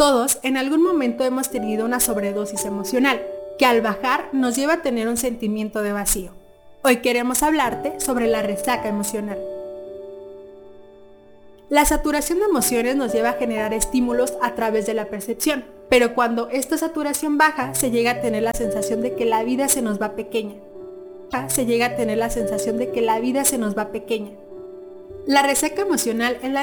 Todos en algún momento hemos tenido una sobredosis emocional, que al bajar nos lleva a tener un sentimiento de vacío. Hoy queremos hablarte sobre la resaca emocional. La saturación de emociones nos lleva a generar estímulos a través de la percepción, pero cuando esta saturación baja, se llega a tener la sensación de que la vida se nos va pequeña. La resaca emocional es la